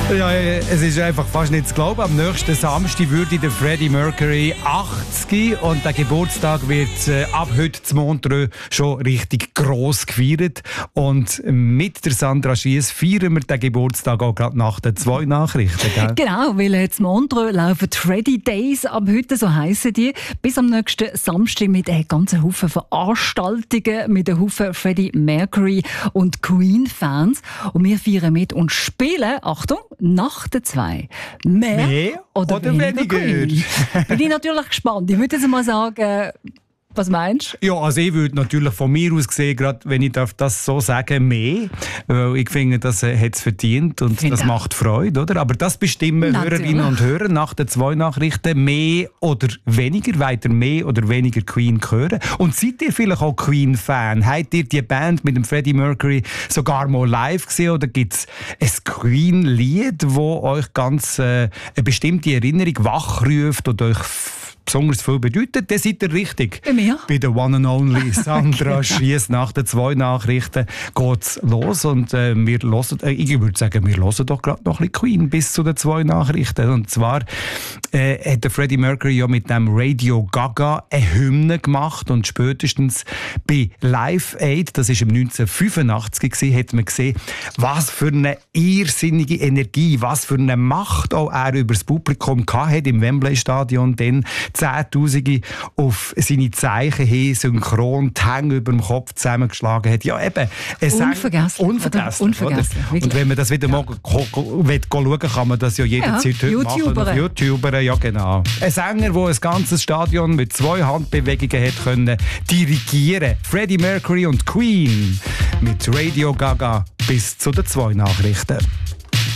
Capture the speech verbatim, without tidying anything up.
Ja, es ist einfach fast nicht zu glauben. Am nächsten Samstag würde der Freddie Mercury achtzig und der Geburtstag wird äh, ab heute zu Montreux schon richtig gross gefeiert. Und mit der Sandra Schiess feiern wir den Geburtstag auch gerade nach den zwei Nachrichten. Gell? Genau, weil jetzt Montreux laufen Freddie Days ab heute, so heissen die, bis am nächsten Samstag mit einem ganzen Haufen Veranstaltungen, mit einem Haufen Freddie Mercury und Queen-Fans. Und wir feiern mit und spielen, Achtung, nach den zwei. Mehr, Mehr oder, oder weniger? weniger? Bin ich natürlich gespannt. Ich würde jetzt mal sagen, was meinst du? Ja, also ich würde natürlich von mir aus gesehen, gerade wenn ich darf das so sagen, mehr. Weil ich finde, das äh, hat es verdient und Find das auch. macht Freude, oder? Aber das bestimmen Natürlich. Hörerinnen und Hörer nach den zwei Nachrichten mehr oder weniger, weiter mehr oder weniger Queen hören. Und seid ihr vielleicht auch Queen-Fan? Habt ihr die Band mit dem Freddie Mercury sogar mal live gesehen oder gibt es ein Queen-Lied, das euch ganz äh, eine bestimmte Erinnerung wachruft oder euch besonders viel bedeutet, dann seid ihr richtig. Bei mir? Bei der One and Only Sandra Schiess. Nach den zwei Nachrichten geht's los und äh, wir hören, äh, ich würde sagen, wir hören doch gerade noch ein bisschen Queen bis zu den zwei Nachrichten. Und zwar äh, hat der Freddie Mercury ja mit dem Radio Gaga eine Hymne gemacht und spätestens bei Live Aid, das war im neunzehnhundertfünfundachtzig gewesen, hat man gesehen, was für eine irrsinnige Energie, was für eine Macht auch er über das Publikum hatte im Wembley-Stadion, dann Zehntausende auf seine Zeichen hin synchron die Hänge über dem Kopf zusammengeschlagen hat. Ja, eben. Unvergesslich. Unvergesslich. Unvergesslich, Oder? Und wenn man das wieder ja. mal schauen kann man das ja jederzeit ja, heute YouTuber. machen. Auf YouTuber, ja genau. Ein Sänger, der ein ganzes Stadion mit zwei Handbewegungen hat können dirigieren. Freddie Mercury und Queen mit Radio Gaga bis zu den zwei Nachrichten.